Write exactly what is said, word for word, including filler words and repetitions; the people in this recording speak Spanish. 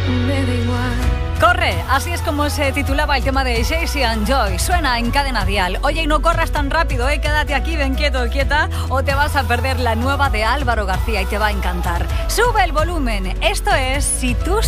me da igual. Corre, así es como se titulaba el tema de Jay-Z and Joy. Suena en Cadena Dial. Oye, y no corras tan rápido, ¿eh? Quédate aquí, ven quieto, quieta, o te vas a perder la nueva de Álvaro García y te va a encantar. Sube el volumen. Esto es Si tú